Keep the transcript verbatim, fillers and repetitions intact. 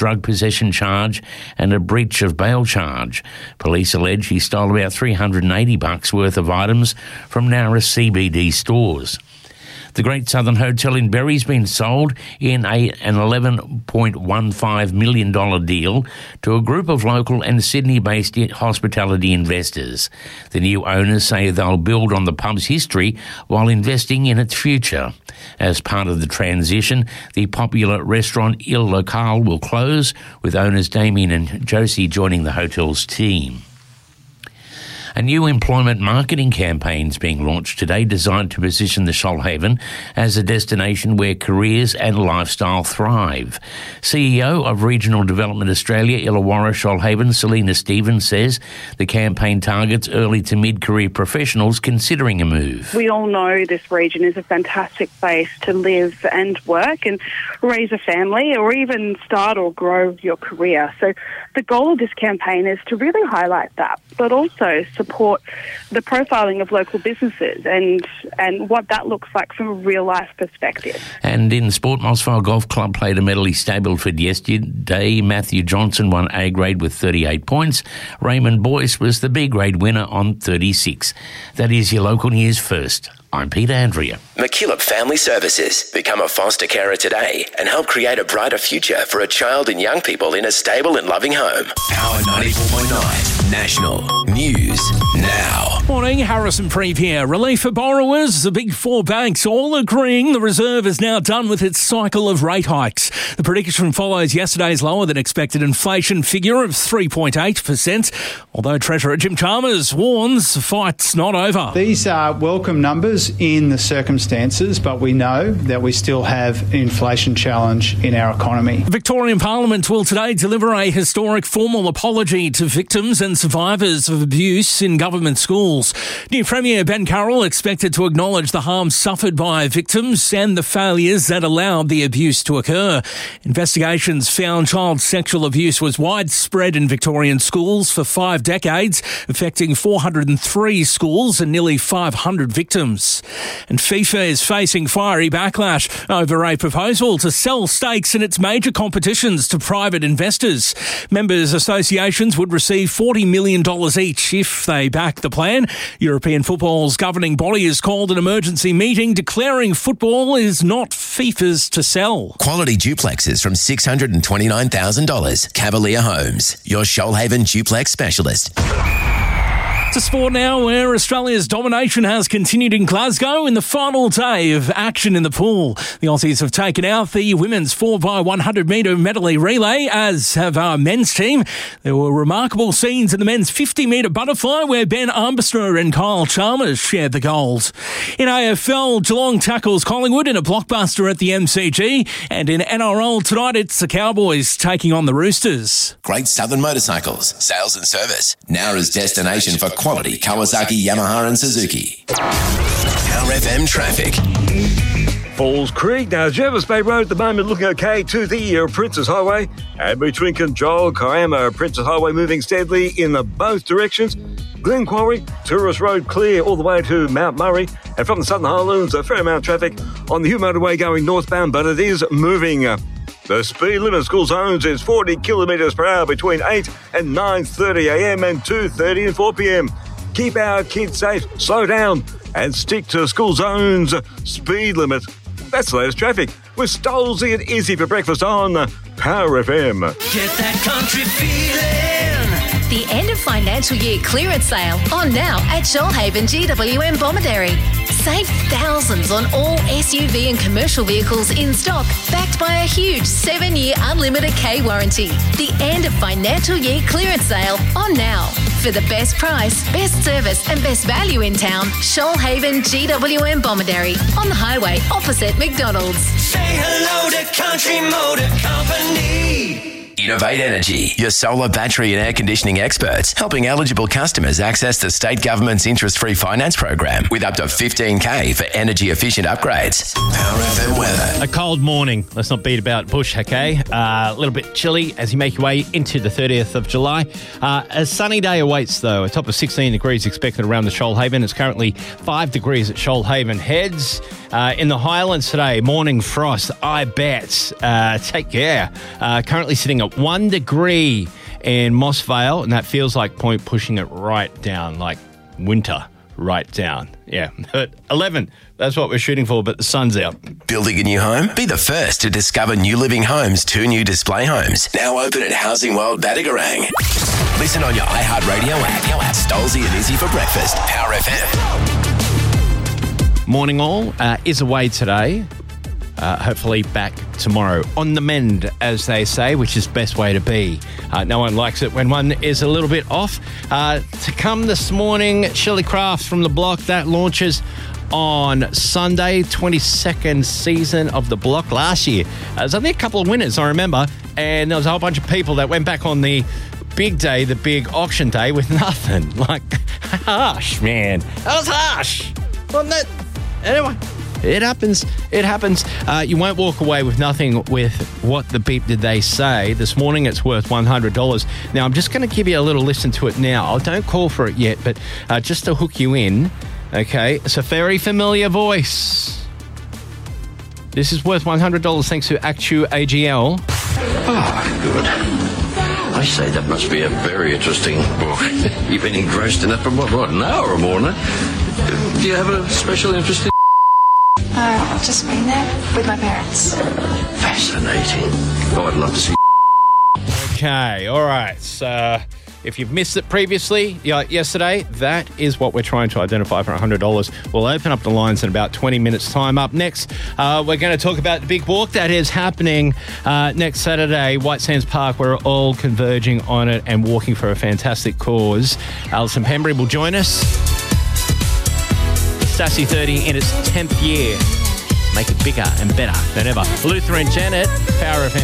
drug possession charge and a breach of bail charge. Police allege he stole about three hundred eighty bucks worth of items from Narra C B D stores. The Great Southern Hotel in Berry's been sold in a, an eleven point one five million dollars deal to a group of local and Sydney-based hospitality investors. The new owners say they'll build on the pub's history while investing in its future. As part of the transition, the popular restaurant Il Locale will close, with owners Damien and Josie joining the hotel's team. A new employment marketing campaign is being launched today designed to position the Shoalhaven as a destination where careers and lifestyle thrive. C E O of Regional Development Australia, Illawarra Shoalhaven, Selena Stevens, says the campaign targets early to mid-career professionals considering a move. We all know this region is a fantastic place to live and work and raise a family or even start or grow your career. So the goal of this campaign is to really highlight that, but also support the profiling of local businesses and and what that looks like from a real-life perspective. And in sport, Mossvale Golf Club played a medley Stableford yesterday. Matthew Johnson won A grade with thirty-eight points. Raymond Boyce was the B grade winner on thirty-six. That is your local news first. I'm Peter Andrea. MacKillop Family Services. Become a foster carer today and help create a brighter future for a child and young people in a stable and loving home. Power ninety-four point nine National News Now. Morning, Harrison Preeve here. Relief for borrowers. The big four banks all agreeing the Reserve is now done with its cycle of rate hikes. The prediction follows yesterday's lower than expected inflation figure of three point eight percent, although Treasurer Jim Chalmers warns the fight's not over. These are welcome numbers in the circumstances, but we know that we still have an inflation challenge in our economy. Victorian Parliament will today deliver a historic formal apology to victims and survivors of abuse in government schools. New Premier Ben Carroll expected to acknowledge the harm suffered by victims and the failures that allowed the abuse to occur. Investigations found child sexual abuse was widespread in Victorian schools for five decades, affecting four hundred three schools and nearly five hundred victims. And FIFA is facing fiery backlash over a proposal to sell stakes in its major competitions to private investors. Members' associations would receive forty million dollars each if they back the plan. European football's governing body has called an emergency meeting declaring football is not FIFA's to sell. Quality duplexes from six hundred twenty-nine thousand dollars. Cavalier Homes, your Shoalhaven duplex specialist. To sport now, where Australia's domination has continued in Glasgow in the final day of action in the pool. The Aussies have taken out the women's four by one hundred metre medley relay, as have our men's team. There were remarkable scenes in the men's fifty metre butterfly where Ben Armbruster and Kyle Chalmers shared the gold. In A F L, Geelong tackles Collingwood in a blockbuster at the M C G. And in N R L tonight, it's the Cowboys taking on the Roosters. Great Southern Motorcycles, sales and service. Nowra's destination for quality Kawasaki, Yamaha and Suzuki. Power F M traffic. Falls Creek. Now, Jervis Bay Road at the moment looking okay to the uh, Princess Highway. And between Control, Kiama, Princess Highway moving steadily in the both directions. Glen Quarry, Tourist Road clear all the way to Mount Murray. And from the Southern Highlands, a fair amount of traffic on the Hume Motorway going northbound, but it is moving. The speed limit school zones is forty kilometres per hour between eight and nine thirty a m and two thirty and four p m. Keep our kids safe, slow down and stick to school zones speed limit. That's the latest traffic with Stolzy and Izzy for breakfast on Power F M. Get that country feeling. The end of financial year clearance sale on now at Shoalhaven G W M Bomaderry. Save thousands on all S U V and commercial vehicles in stock, backed by a huge seven-year unlimited K warranty. The end of financial year clearance sale on now. For the best price, best service and best value in town, Shoalhaven G W M Bomaderry on the highway opposite McDonald's. Say hello to Country Motor Company. Innovate Energy, your solar battery and air conditioning experts, helping eligible customers access the state government's interest-free finance program with up to fifteen K for energy-efficient upgrades. Power F M weather. A cold morning. Let's not beat about bush, okay? Uh, a little bit chilly as you make your way into the thirtieth of July. Uh, a sunny day awaits, though. A top of sixteen degrees expected around the Shoalhaven. It's currently five degrees at Shoalhaven Heads. Uh, in the Highlands today, morning frost, I bet. Uh, take care. Uh, currently sitting at one degree in Moss Vale, and that feels like point pushing it right down, like winter right down. Yeah, but eleven, that's what we're shooting for, but the sun's out. Building a new home? Be the first to discover New Living Homes' two new display homes. Now open at Housing World Badagarang. Listen on your iHeartRadio app. Stolzy and Izzy for breakfast. Power F M. Morning all, uh, is away today. Uh, hopefully back tomorrow. On the mend, as they say, which is the best way to be. Uh, no one likes it when one is a little bit off. Uh, to come this morning, Shirley Crafts from The Block, that launches on Sunday, twenty-second season of The Block. Last year, uh, there's only a couple of winners, I remember, and there was a whole bunch of people that went back on the big day, the big auction day, with nothing. Like, harsh, man. That was harsh. Wasn't it? Anyway, it happens. It happens. Uh, you won't walk away with nothing with What the Beep Did They Say. This morning it's worth one hundred dollars. Now, I'm just going to give you a little listen to it now. Don't call for it yet, but uh, just to hook you in, okay? It's a very familiar voice. This is worth one hundred dollars thanks to Actu A G L. Oh, good. I say that must be a very interesting book. You've been engrossed in it for, what, what, an hour or more now? Do you have a special interest in Uh, I've just been there with my parents. Fascinating. Oh, I'd love to see. Okay, all right. So if you've missed it previously, yeah, yesterday, that is what we're trying to identify for one hundred dollars. We'll open up the lines in about twenty minutes' time. Up next, uh, we're going to talk about the big walk that is happening uh, next Saturday, White Sands Park. We're all converging on it and walking for a fantastic cause. Alison Pembry will join us. Sassy thirty in its tenth year. Make it bigger and better than ever. Luther and Janet, Power of